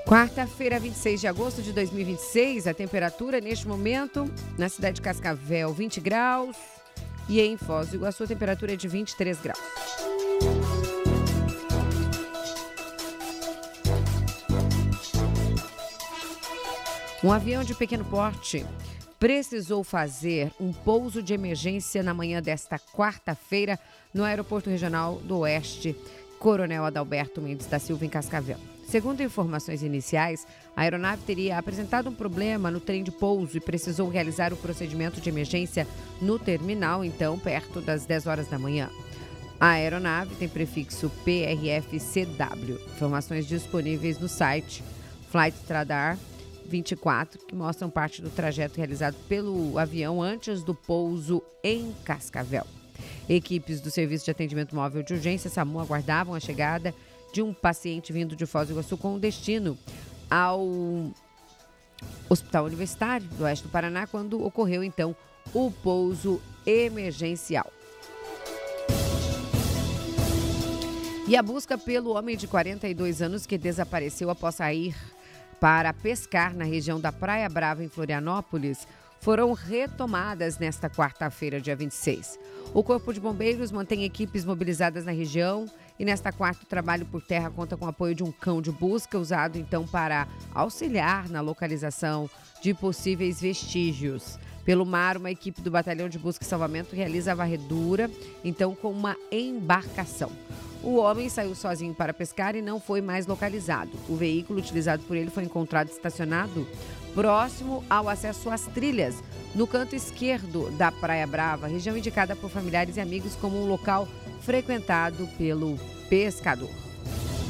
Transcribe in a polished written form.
Quarta-feira, 26 de agosto de 2026, a temperatura neste momento na cidade de Cascavel, 20 graus, e em Foz do Iguaçu a temperatura é de 23 graus. Um avião de pequeno porte precisou fazer um pouso de emergência na manhã desta quarta-feira no Aeroporto Regional do Oeste, Coronel Adalberto Mendes da Silva, em Cascavel. Segundo informações iniciais, a aeronave teria apresentado um problema no trem de pouso e precisou realizar o procedimento de emergência no terminal, então, perto das 10 horas da manhã. A aeronave tem prefixo PRF-CW. Informações disponíveis no site Flight Radar 24, que mostram parte do trajeto realizado pelo avião antes do pouso em Cascavel. Equipes do Serviço de Atendimento Móvel de Urgência, SAMU, aguardavam a chegada de um paciente vindo de Foz do Iguaçu com destino ao Hospital Universitário do Oeste do Paraná, quando ocorreu, então, o pouso emergencial. E a busca pelo homem de 42 anos que desapareceu após sair para pescar na região da Praia Brava, em Florianópolis, foram retomadas nesta quarta-feira, dia 26. O Corpo de Bombeiros mantém equipes mobilizadas na região e nesta quarta o trabalho por terra conta com o apoio de um cão de busca usado então para auxiliar na localização de possíveis vestígios. Pelo mar, uma equipe do Batalhão de Busca e Salvamento realiza a varredura, então com uma embarcação. O homem saiu sozinho para pescar e não foi mais localizado. O veículo utilizado por ele foi encontrado estacionado próximo ao acesso às trilhas, no canto esquerdo da Praia Brava, região indicada por familiares e amigos como um local frequentado pelo pescador.